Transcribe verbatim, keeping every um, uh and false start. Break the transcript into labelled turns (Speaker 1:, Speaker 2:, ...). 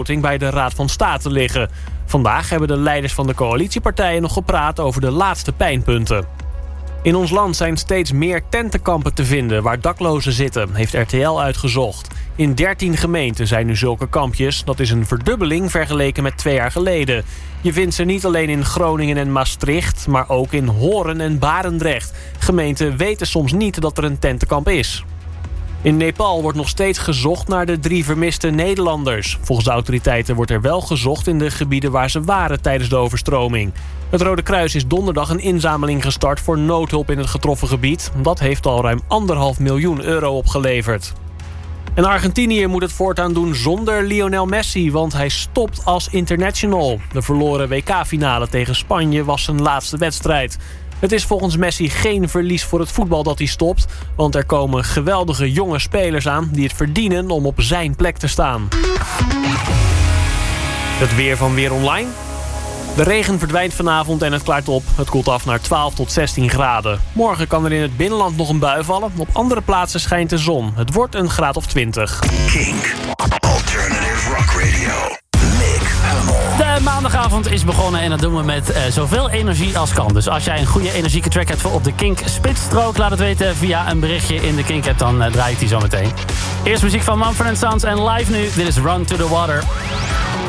Speaker 1: bij de Raad van State liggen. Vandaag hebben de leiders van de coalitiepartijen nog gepraat over de laatste pijnpunten. In ons land zijn steeds meer tentenkampen te vinden waar daklozen zitten, heeft R T L uitgezocht. In dertien gemeenten zijn nu zulke kampjes. Dat is een verdubbeling vergeleken met twee jaar geleden. Je vindt ze niet alleen in Groningen en Maastricht, maar ook in Hoorn en Barendrecht. Gemeenten weten soms niet dat er een tentenkamp is. In Nepal wordt nog steeds gezocht naar de drie vermiste Nederlanders. Volgens de autoriteiten wordt er wel gezocht in de gebieden waar ze waren tijdens de overstroming. Het Rode Kruis is donderdag een inzameling gestart voor noodhulp in het getroffen gebied. Dat heeft al ruim anderhalf miljoen euro opgeleverd. En Argentinië moet het voortaan doen zonder Lionel Messi, want hij stopt als international. De verloren W K-finale tegen Spanje was zijn laatste wedstrijd. Het is volgens Messi geen verlies voor het voetbal dat hij stopt, want er komen geweldige jonge spelers aan die het verdienen om op zijn plek te staan. Het weer van Weer Online. De regen verdwijnt vanavond en het klaart op. Het koelt af naar twaalf tot zestien graden. Morgen kan er in het binnenland nog een bui vallen. Op andere plaatsen schijnt de zon. Het wordt een graad of twintig.
Speaker 2: Kink. Alternative Rock Radio.
Speaker 3: De maandagavond is begonnen en dat doen we met uh, zoveel energie als kan. Dus als jij een goede energieke track hebt voor op de Kink Spitsstrook, laat het weten via een berichtje in de Kink app, dan uh, draai ik die zo meteen. Eerst muziek van Mumford and Sons en live nu. Dit is Run to the Water.